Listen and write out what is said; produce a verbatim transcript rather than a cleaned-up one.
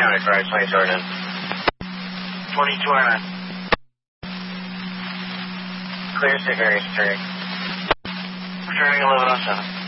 County, correct, twenty Sergeant. twenty-two oh nine. Clear, stick area three. Returning eleven oh seven.